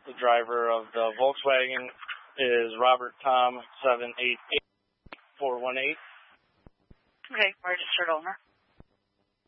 The driver of the Volkswagen is Robert Tom 788418. Okay, registered owner.